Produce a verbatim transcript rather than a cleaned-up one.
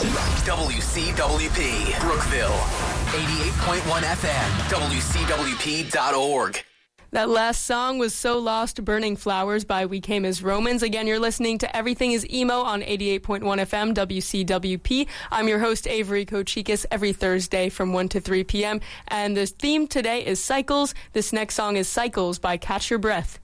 W C W P, Brookville, eighty-eight point one F M, W C W P dot org. That last song was So Lost, Burning Flowers by We Came as Romans. Again, you're listening to Everything is Emo on eighty-eight point one F M, W C W P. I'm your host, Avery Kochikis, every Thursday from one to three p.m. And the theme today is cycles. This next song is Cycles by Catch Your Breath.